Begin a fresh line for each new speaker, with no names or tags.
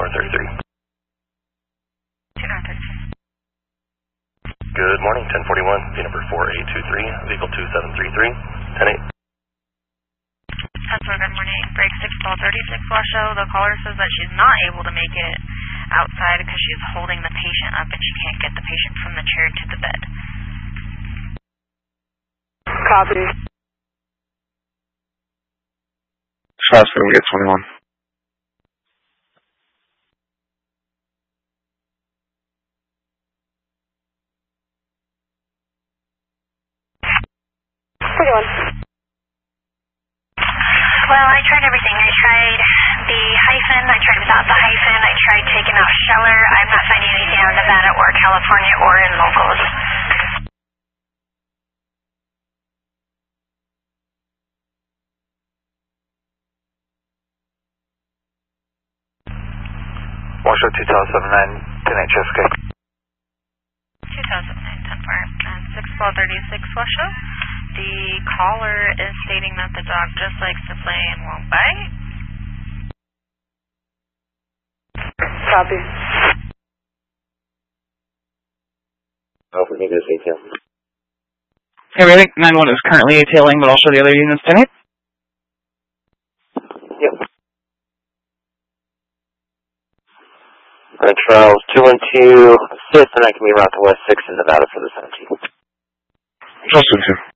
2-North 33.
2-North 33.
Good morning, 1041, V number 4823, vehicle 2733, 10-8.
Good morning, break 6 ball 36 Washoe. The caller says that she's not able to make it outside because she's holding the patient up and she can't get the patient from the chair to the bed.
Copy.
Fast food, we get 21.
Well, I tried everything. I tried the hyphen, I tried without the hyphen, I tried taking out Scheller. I'm not finding anything out of Nevada or California or in locals.
Washoe 2079, 10-8, Jessica.
2079, 10-4, and 6 ball 36 Washoe. The caller is stating that the dog just likes to play and won't bite.
Copy.
Oh, we need this detail.
Hey, I think 9-1 is currently tailing, but I'll show the other units tonight.
Yep. Charles 212, 5th, and I can be route to West 6 in Nevada for the 17th.
Charles 212.